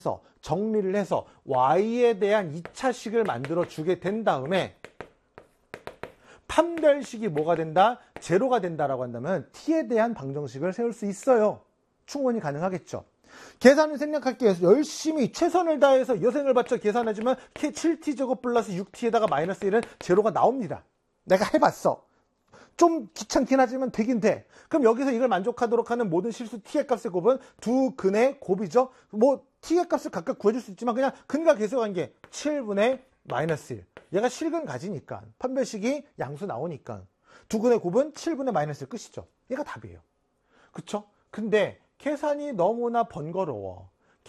정리를 해서 y에 대한 2차식을 만들어 주게 된 다음에 판별식이 뭐가 된다? 제로가 된다라고 한다면 t에 대한 방정식을 세울 수 있어요. 충분히 가능하겠죠. 계산을 생략할게요. 열심히 최선을 다해서 여생을 바쳐 계산해주면 7t제곱 플러스 6t에다가 마이너스 1은 제로가 나옵니다. 내가 해봤어. 좀 귀찮긴 하지만 되긴 돼. 그럼 여기서 이걸 만족하도록 하는 모든 실수 t의 값의 곱은 두 근의 곱이죠. 뭐 t의 값을 각각 구해줄 수 있지만 그냥 근과 계수의 관계 7분의 마이너스 1. 얘가 실근 가지니까 판별식이 양수 나오니까 두 근의 곱은 7분의 마이너스 1 끝이죠. 얘가 답이에요. 그쵸? 근데 계산이 너무나 번거로워.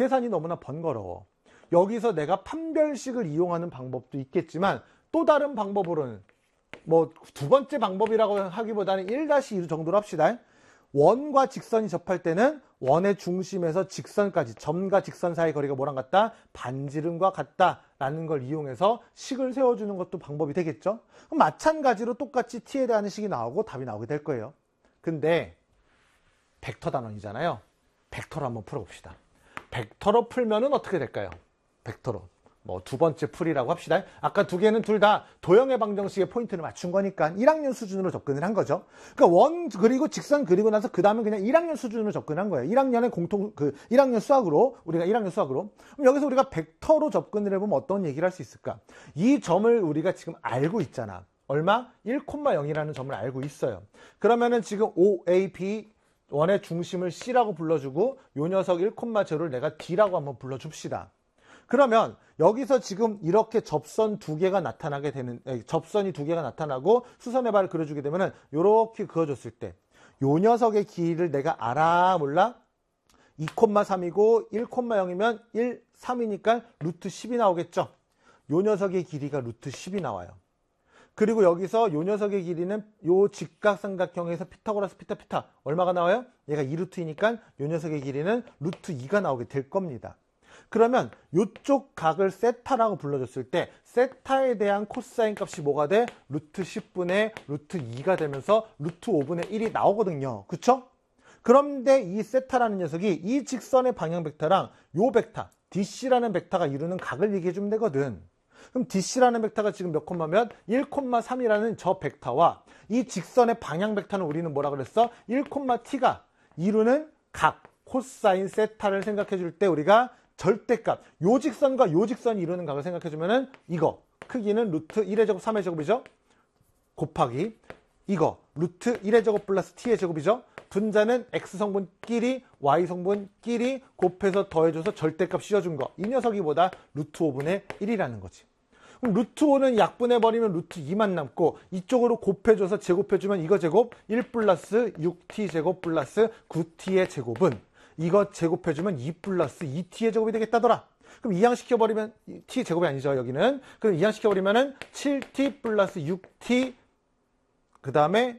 여기서 내가 판별식을 이용하는 방법도 있겠지만 또 다른 방법으로는 뭐 두 번째 방법이라고 하기보다는 1-2 정도로 합시다. 원과 직선이 접할 때는 원의 중심에서 직선까지 점과 직선 사이 거리가 뭐랑 같다? 반지름과 같다라는 걸 이용해서 식을 세워주는 것도 방법이 되겠죠. 그럼 마찬가지로 똑같이 t에 대한 식이 나오고 답이 나오게 될 거예요. 근데 벡터 단원이잖아요. 벡터로 한번 풀어봅시다. 벡터로 풀면은 어떻게 될까요? 벡터로. 뭐 두 번째 풀이라고 합시다. 아까 두 개는 둘 다 도형의 방정식의 포인트를 맞춘 거니까 1학년 수준으로 접근을 한 거죠. 그러니까 원 그리고 직선 그리고 나서 그 다음에 그냥 1학년 수준으로 접근한 거예요. 1학년의 1학년 수학으로 우리가 1학년 수학으로. 그럼 여기서 우리가 벡터로 접근을 해보면 어떤 얘기를 할 수 있을까? 이 점을 우리가 지금 알고 있잖아. 얼마? 1,0이라는 점을 알고 있어요. 그러면은 지금 OAP 원의 중심을 C라고 불러주고 요 녀석 1,0를 내가 D라고 한번 불러줍시다. 그러면 여기서 지금 이렇게 접선이 두 개가 나타나고 수선의 발을 그려주게 되면은 이렇게 그어줬을 때 요 녀석의 길이를 내가 알아 몰라? 2,3이고 1,0이면 1, 3이니까 루트 10이 나오겠죠. 요 녀석의 길이가 루트 10이 나와요. 그리고 여기서 요 녀석의 길이는 요 직각삼각형에서 피타고라스 피타 얼마가 나와요? 얘가 2루트이니까 요 녀석의 길이는 루트 2가 나오게 될 겁니다. 그러면 요쪽 각을 세타라고 불러줬을 때 세타에 대한 코사인 값이 뭐가 돼? 루트 10분의 루트 2가 되면서 루트 5분의 1이 나오거든요. 그쵸? 그런데 이 세타라는 녀석이 이 직선의 방향 벡터랑 요 벡터 DC라는 벡터가 이루는 각을 얘기해 주면 되거든. 그럼 DC라는 벡터가 지금 몇 콤마면 1,3이라는 저 벡터와 이 직선의 방향 벡터는 우리는 뭐라 그랬어? 1,t가 이루는 각 코사인 세타를 생각해 줄 때 우리가 절대값, 요 직선과 요 직선이 이루는 각을 생각해 주면은 이거 크기는 루트 1의 제곱 3의 제곱이죠. 곱하기 이거 루트 1의 제곱 플러스 t의 제곱이죠. 분자는 x성분끼리 y성분끼리 곱해서 더해줘서 절대값 씌워준 거. 이 녀석이 보다 루트 5분의 1이라는 거지. 그럼 루트 5는 약분해버리면 루트 2만 남고 이쪽으로 곱해줘서 제곱해주면 이거 제곱 1 플러스 6t 제곱 플러스 9t의 제곱은 이거 제곱해주면 2 플러스 2t의 제곱이 되겠다더라. 그럼 이항시켜버리면 t 제곱이 아니죠 여기는. 그럼 이항시켜버리면은 7t 플러스 6t 그 다음에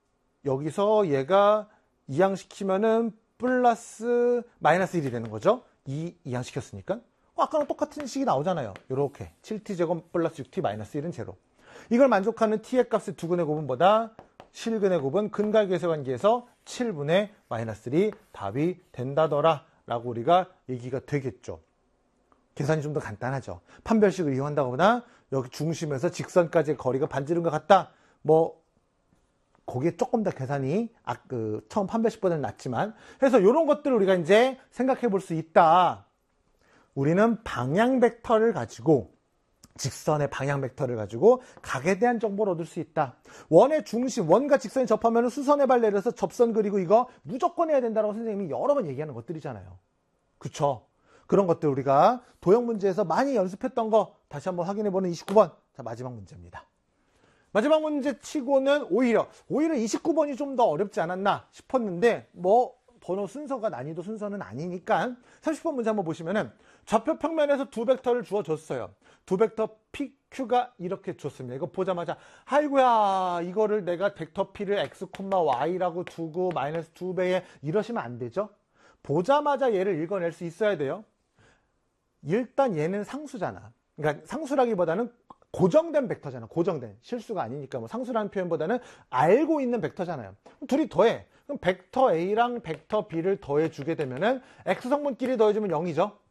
여기서 얘가 이항시키면은 플러스 마이너스 1이 되는 거죠. 이항시켰으니까. 아까랑 똑같은 식이 나오잖아요. 이렇게 7t제곱 플러스 6t 마이너스 1은 제로. 이걸 만족하는 t의 값의 두근의 곱은보다 실근의 곱은 근과 계수의 관계에서 7분의 마이너스 1이 답이 된다더라 라고 우리가 얘기가 되겠죠. 계산이 좀 더 간단하죠. 판별식을 이용한다고 보나 여기 중심에서 직선까지의 거리가 반지름과 같다. 뭐 거기에 조금 더 계산이 처음 판별식보다는 낮지만 그래서 이런 것들을 우리가 이제 생각해 볼 수 있다. 우리는 방향 벡터를 가지고 직선의 방향 벡터를 가지고 각에 대한 정보를 얻을 수 있다. 원의 중심, 원과 직선이 접하면 수선의 발 내려서 접선 그리고 이거 무조건 해야 된다고 선생님이 여러 번 얘기하는 것들이잖아요. 그쵸? 그런 것들 우리가 도형 문제에서 많이 연습했던 거 다시 한번 확인해보는 29번. 자, 마지막 문제입니다. 마지막 문제 치고는 오히려 29번이 좀 더 어렵지 않았나 싶었는데 뭐 번호 순서가 난이도 순서는 아니니까 30번 문제 한번 보시면은 좌표 평면에서 두 벡터를 주어줬어요. 두 벡터 PQ가 이렇게 줬습니다. 이거 보자마자 아이고야 이거를 내가 벡터 P를 X, Y라고 두고 마이너스 2배에 이러시면 안 되죠. 보자마자 얘를 읽어낼 수 있어야 돼요. 일단 얘는 상수잖아. 그러니까 상수라기보다는 고정된 벡터잖아. 고정된. 실수가 아니니까 뭐 상수라는 표현보다는 알고 있는 벡터잖아요. 둘이 더해. 그럼 벡터 A랑 벡터 B를 더해주게 되면은 X성분끼리 더해주면 0이죠.